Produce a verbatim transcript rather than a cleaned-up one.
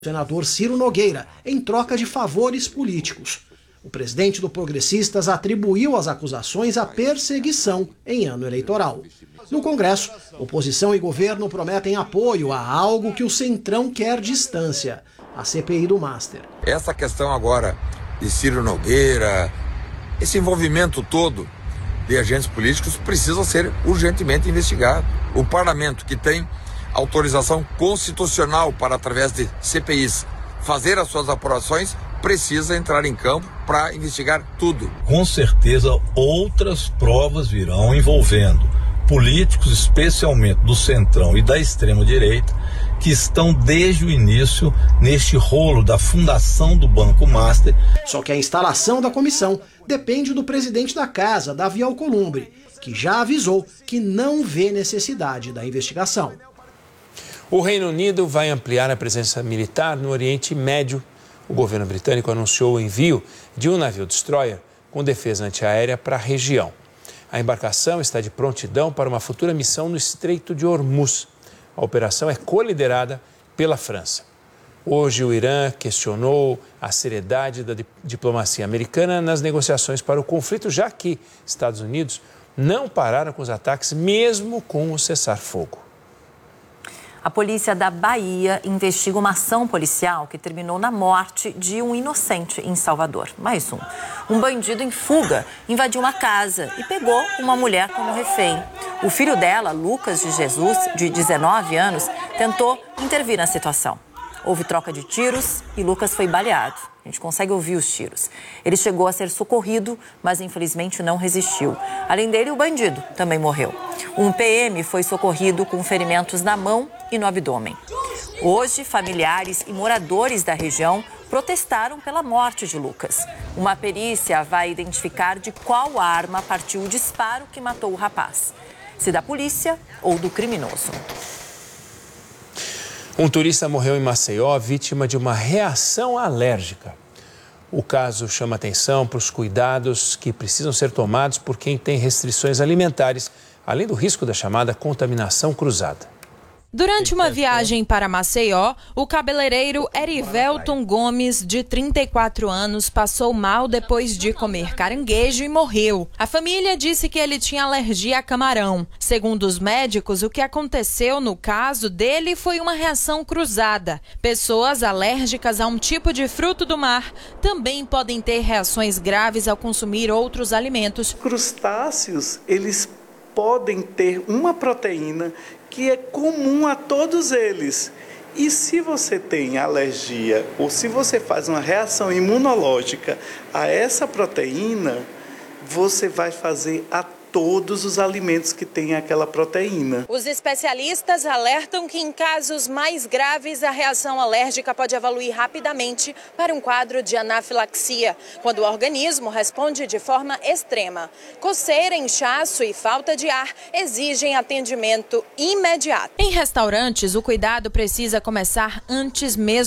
senador Ciro Nogueira, em troca de favores políticos. O presidente do Progressistas atribuiu as acusações à perseguição em ano eleitoral. No Congresso, oposição e governo prometem apoio a algo que o Centrão quer distância, a C P I do Master. Essa questão agora de Ciro Nogueira, esse envolvimento todo de agentes políticos precisa ser urgentemente investigado. O parlamento, que tem autorização constitucional para, através de C P Is, fazer as suas apurações, precisa entrar em campo para investigar tudo. Com certeza outras provas virão envolvendo políticos, especialmente do Centrão e da extrema-direita, que estão desde o início neste rolo da fundação do Banco Master. Só que a instalação da comissão depende do presidente da casa, Davi Alcolumbre, que já avisou que não vê necessidade da investigação. O Reino Unido vai ampliar a presença militar no Oriente Médio. O governo britânico anunciou o envio de um navio destroyer com defesa antiaérea para a região. A embarcação está de prontidão para uma futura missão no Estreito de Hormuz. A operação é coliderada pela França. Hoje, o Irã questionou a seriedade da diplomacia americana nas negociações para o conflito, já que Estados Unidos não pararam com os ataques, mesmo com o cessar-fogo. A polícia da Bahia investiga uma ação policial que terminou na morte de um inocente em Salvador. Mais um. Um bandido em fuga invadiu uma casa e pegou uma mulher como refém. O filho dela, Lucas de Jesus, de dezenove anos, tentou intervir na situação. Houve troca de tiros e Lucas foi baleado. A gente consegue ouvir os tiros. Ele chegou a ser socorrido, mas infelizmente não resistiu. Além dele, o bandido também morreu. Um P M foi socorrido com ferimentos na mão e no abdômen. Hoje, familiares e moradores da região protestaram pela morte de Lucas. Uma perícia vai identificar de qual arma partiu o disparo que matou o rapaz. Se da polícia ou do criminoso. Um turista morreu em Maceió, vítima de uma reação alérgica. O caso chama atenção para os cuidados que precisam ser tomados por quem tem restrições alimentares, além do risco da chamada contaminação cruzada. Durante uma viagem para Maceió, o cabeleireiro Erivelton Gomes, de trinta e quatro anos, passou mal depois de comer caranguejo e morreu. A família disse que ele tinha alergia a camarão. Segundo os médicos, o que aconteceu no caso dele foi uma reação cruzada. Pessoas alérgicas a um tipo de fruto do mar também podem ter reações graves ao consumir outros alimentos. Crustáceos, eles podem ter uma proteína que é comum a todos eles. E se você tem alergia ou se você faz uma reação imunológica a essa proteína, você vai fazer a todos os alimentos que têm aquela proteína. Os especialistas alertam que em casos mais graves a reação alérgica pode evoluir rapidamente para um quadro de anafilaxia, quando o organismo responde de forma extrema. Coceira, inchaço e falta de ar exigem atendimento imediato. Em restaurantes, o cuidado precisa começar antes mesmo